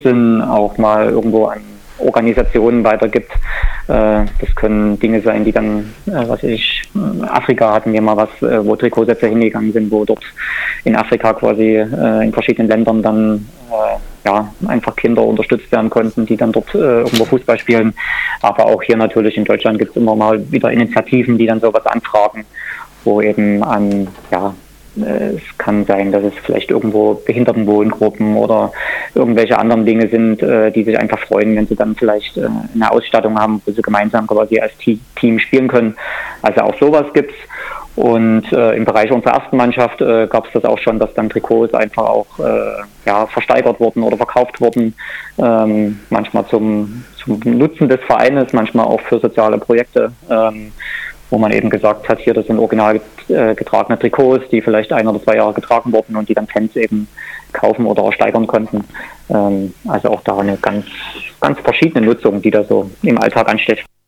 auch mal irgendwo an Organisationen weitergibt. Das können Dinge sein, die dann, Afrika hatten wir mal was, wo Trikotsätze hingegangen sind, wo dort in Afrika quasi in verschiedenen Ländern dann einfach Kinder unterstützt werden konnten, die dann dort irgendwo Fußball spielen. Aber auch hier natürlich in Deutschland gibt es immer mal wieder Initiativen, die dann sowas anfragen, wo eben es kann sein, dass es vielleicht irgendwo Behindertenwohngruppen oder irgendwelche anderen Dinge sind, die sich einfach freuen, wenn sie dann vielleicht eine Ausstattung haben, wo sie gemeinsam quasi als Team spielen können. Also auch sowas gibt's. Und im Bereich unserer ersten Mannschaft gab es das auch schon, dass dann Trikots einfach auch versteigert wurden oder verkauft wurden. Manchmal zum Nutzen des Vereines, manchmal auch für soziale Projekte. Wo man eben gesagt hat, hier, das sind original getragene Trikots, die vielleicht 1 oder 2 Jahre getragen wurden und die dann Fans eben kaufen oder ersteigern konnten. Also auch da eine ganz, ganz verschiedene Nutzung, die da so im Alltag ansteht.